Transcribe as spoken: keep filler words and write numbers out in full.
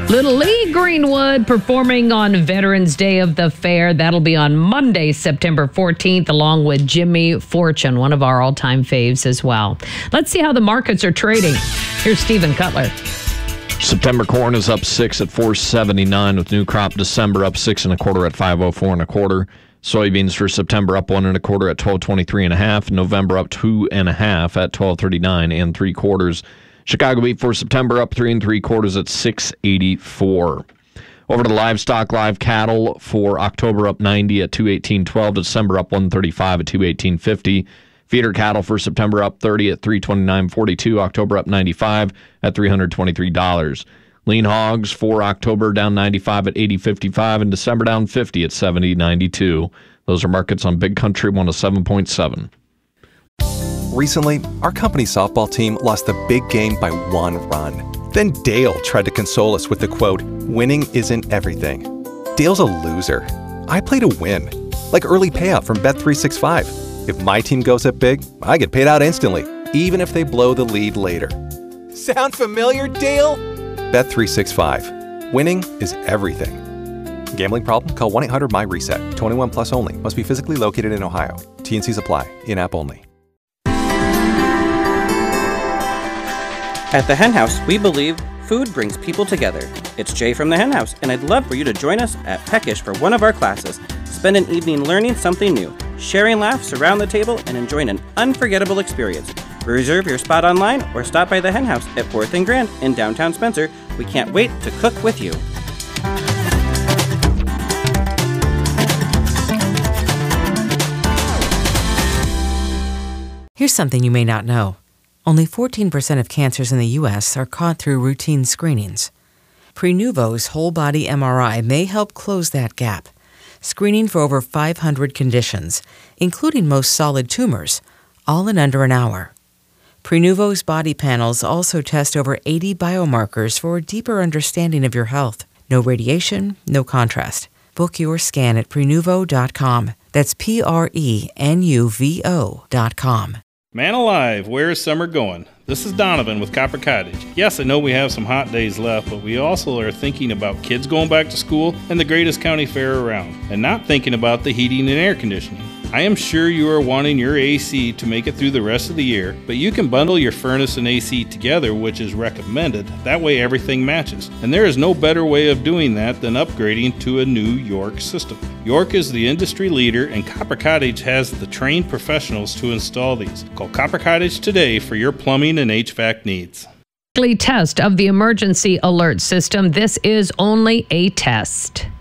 Little Lee Greenwood performing on Veterans Day of the Fair. That'll be on Monday, September fourteenth, along with Jimmy Fortune, one of our all-time faves as well. Let's see how the markets are trading. Here's Stephen Cutler. September corn is up six at four seventy-nine, with new crop December up six and a quarter at five oh four and a quarter. Soybeans for September up one and a quarter at twelve twenty-three and a half. November up two and a half at twelve thirty-nine and three quarters. Chicago beef for September up three and three quarters at six eighty-four. Over to the livestock, live cattle for October up ninety at two eighteen twelve. December up one thirty-five at two eighteen fifty. Feeder cattle for September up thirty at three twenty-nine forty-two. October up ninety-five at three hundred twenty-three dollars. Lean hogs for October down ninety-five at eighty fifty-five, and December down fifty at seventy ninety-two. Those are markets on Big Country one oh seven point seven. Recently, our company softball team lost the big game by one run. Then Dale tried to console us with the quote, "Winning isn't everything." Dale's a loser. I play to win, like early payout from Bet three sixty-five. If my team goes up big, I get paid out instantly, even if they blow the lead later. Sound familiar, Dale? Bet three sixty-five. Winning is everything. Gambling problem? Call one eight hundred my reset. twenty-one plus only. Must be physically located in Ohio. T and Cs apply. In-app only. At the Hen House, we believe food brings people together. It's Jay from the Hen House, and I'd love for you to join us at Peckish for one of our classes. Spend an evening learning something new, sharing laughs around the table, and enjoying an unforgettable experience. Reserve your spot online or stop by the Hen House at fourth and Grand in downtown Spencer. We can't wait to cook with you. Here's something you may not know. Only fourteen percent of cancers in the U S are caught through routine screenings. Prenuvo's whole-body M R I may help close that gap, screening for over five hundred conditions, including most solid tumors, all in under an hour. Prenuvo's body panels also test over eighty biomarkers for a deeper understanding of your health. No radiation, no contrast. Book your scan at Prenuvo dot com. That's P R E N U V O dot com. Man alive, where is summer going? This is Donovan with Copper Cottage. Yes, I know we have some hot days left, but we also are thinking about kids going back to school and the greatest county fair around, and not thinking about the heating and air conditioning. I am sure you are wanting your A C to make it through the rest of the year, but you can bundle your furnace and A C together, which is recommended. That way everything matches. And there is no better way of doing that than upgrading to a new York system. York is the industry leader, and Copper Cottage has the trained professionals to install these. Call Copper Cottage today for your plumbing and H V A C needs. Test of the emergency alert system. This is only a test.